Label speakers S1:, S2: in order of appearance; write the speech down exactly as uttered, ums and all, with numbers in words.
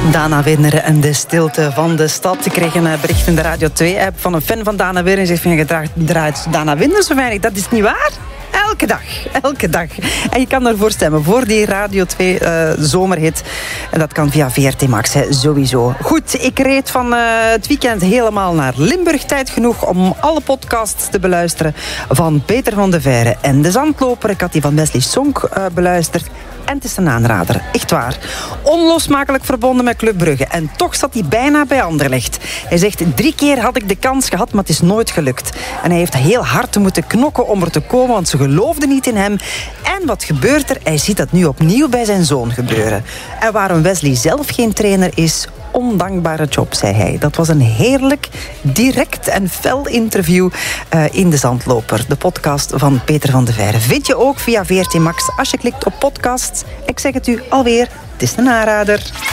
S1: Dana Winner en de stilte van de stad. Ik kreeg een bericht in de Radio twee-app van een fan van Dana Winner. En zegt van, je draait Dana Winner zo weinig. Dat is niet waar. Elke dag, elke dag. En je kan ervoor stemmen, voor die Radio twee uh, zomerhit. En dat kan via V R T Max, hè, sowieso. Goed, ik reed van uh, het weekend helemaal naar Limburg. Tijd genoeg om alle podcasts te beluisteren van Peter van de Veire en De Zandloper. Ik had die van Wesley Sonk uh, beluisterd. En het is een aanrader, echt waar. Onlosmakelijk verbonden met Club Brugge. En toch zat hij bijna bij Anderlecht. Hij zegt, drie keer had ik de kans gehad, maar het is nooit gelukt. En hij heeft heel hard moeten knokken om er te komen, want ze geloofden niet in hem. En wat gebeurt er? Hij ziet dat nu opnieuw bij zijn zoon gebeuren. En waarom Wesley zelf geen trainer is, ondankbare job, zei hij. Dat was een heerlijk, direct en fel interview uh, in De Zandloper. De podcast van Peter van de Veire. Vind je ook via V R T Max als je klikt op podcasts. Ik zeg het u alweer, het is een aanrader.